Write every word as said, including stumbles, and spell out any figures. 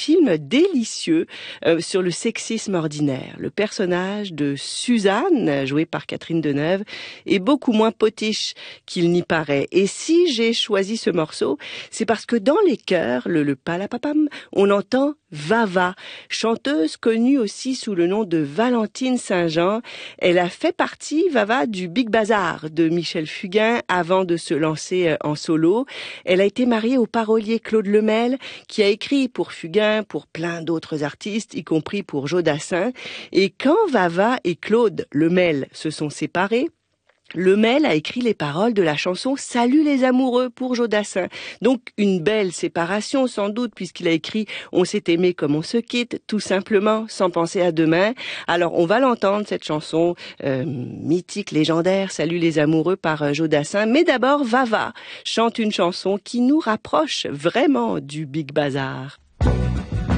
film délicieux euh, sur le sexisme ordinaire. Le personnage de Suzanne, joué par Catherine Deneuve, est beaucoup moins potiche qu'il n'y paraît. Et si j'ai choisi ce morceau, c'est parce que dans les chœurs, le, le palapapam, on entend Vava, chanteuse connue aussi sous le nom de Valentine Saint-Jean. Elle a fait partie, Vava, du Big Bazar de Michel Fugain avant de se lancer en solo. Elle a été mariée au parolier Claude Lemel, qui a écrit pour Fugain, pour plein d'autres artistes, y compris pour Jodassin. Et quand Vava et Claude Lemel se sont séparés, Lemel a écrit les paroles de la chanson Salut les amoureux pour Jodassin. Donc une belle séparation sans doute, puisqu'il a écrit On s'est aimé comme on se quitte, tout simplement, sans penser à demain. Alors on va l'entendre, cette chanson euh, mythique, légendaire, Salut les amoureux par euh, Jodassin. Mais d'abord, Vava chante une chanson qui nous rapproche vraiment du Big Bazar.